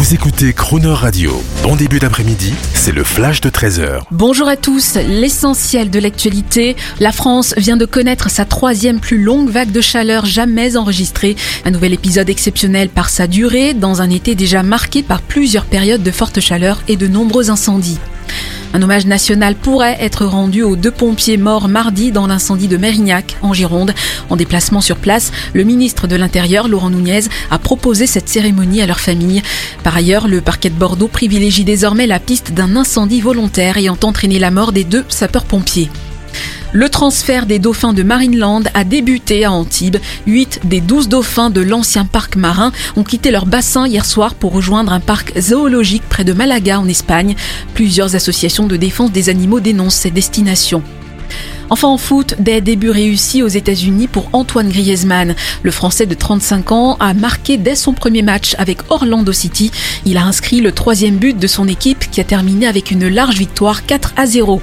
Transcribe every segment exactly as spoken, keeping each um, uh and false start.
Vous écoutez Crooner Radio. Bon début d'après-midi, c'est le flash de treize heures. Bonjour à tous, l'essentiel de l'actualité. La France vient de connaître sa troisième plus longue vague de chaleur jamais enregistrée. Un nouvel épisode exceptionnel par sa durée, dans un été déjà marqué par plusieurs périodes de forte chaleur et de nombreux incendies. Un hommage national pourrait être rendu aux deux pompiers morts mardi dans l'incendie de Mérignac, en Gironde. En déplacement sur place, le ministre de l'Intérieur, Laurent Nunez, a proposé cette cérémonie à leur famille. Par ailleurs, le parquet de Bordeaux privilégie désormais la piste d'un incendie volontaire ayant entraîné la mort des deux sapeurs-pompiers. Le transfert des dauphins de Marineland a débuté à Antibes. Huit des douze dauphins de l'ancien parc marin ont quitté leur bassin hier soir pour rejoindre un parc zoologique près de Malaga en Espagne. Plusieurs associations de défense des animaux dénoncent ces destinations. Enfin en foot, des débuts réussis aux États-Unis pour Antoine Griezmann. Le Français de trente-cinq ans a marqué dès son premier match avec Orlando City. Il a inscrit le troisième but de son équipe qui a terminé avec une large victoire quatre à zéro.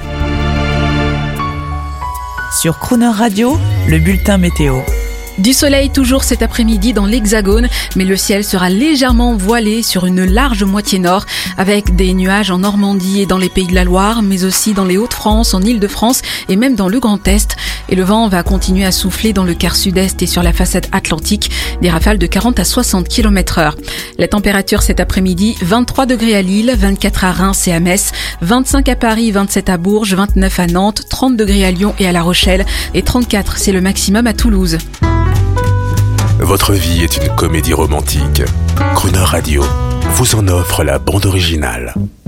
Sur Crooner Radio, le bulletin météo. Du soleil toujours cet après-midi dans l'Hexagone, mais le ciel sera légèrement voilé sur une large moitié nord, avec des nuages en Normandie et dans les Pays de la Loire, mais aussi dans les Hauts-de-France, en Île-de-France et même dans le Grand Est. Et le vent va continuer à souffler dans le quart sud-est et sur la façade atlantique, des rafales de quarante à soixante kilomètres heure. La température cet après-midi, vingt-trois degrés à Lille, vingt-quatre à Reims et à Metz, vingt-cinq à Paris, vingt-sept à Bourges, vingt-neuf à Nantes, trente degrés à Lyon et à La Rochelle et trente-quatre, c'est le maximum à Toulouse. Votre vie est une comédie romantique. Crooner Radio vous en offre la bande originale.